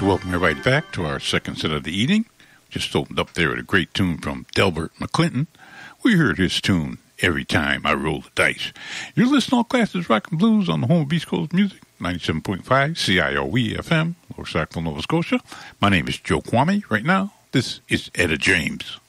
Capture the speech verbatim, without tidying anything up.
to welcome you right back to our second set of the evening. Just opened up there with a great tune from Delbert McClinton. We heard his tune, Every Time I Roll the Dice. You're listening to All Classes Rock and Blues on the home of East Coast Music, ninety-seven point five C I O E F M, Lower Sackville, Nova Scotia. My name is Joe Kwame. Right now, this is Etta James.